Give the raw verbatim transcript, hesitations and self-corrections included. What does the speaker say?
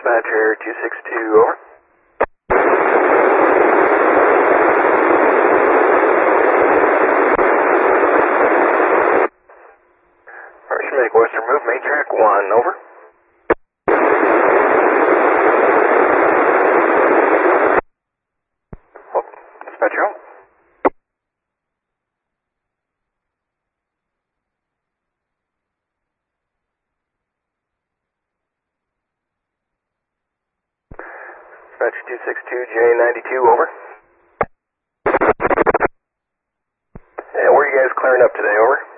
Dispatcher two six two, over. First make Western move, main track one, over. Oh, dispatcher home. Dispatcher two six two, J ninety-two, over. Yeah, where are you guys clearing up today, over?